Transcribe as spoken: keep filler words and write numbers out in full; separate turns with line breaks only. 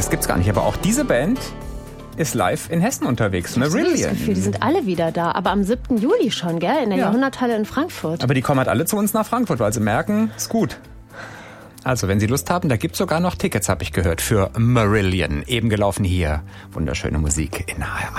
das gibt's gar nicht. Aber auch diese Band ist live in Hessen unterwegs. Marillion.
Ich habe das Gefühl, die sind alle wieder da. Aber am siebten Juli schon, gell? In der
Ja.
Jahrhunderthalle in Frankfurt.
Aber die kommen halt alle zu uns nach Frankfurt, weil sie merken, ist gut. Also, wenn Sie Lust haben, da gibt's sogar noch Tickets, habe ich gehört, für Marillion. Eben gelaufen hier. Wunderschöne Musik in H R eins.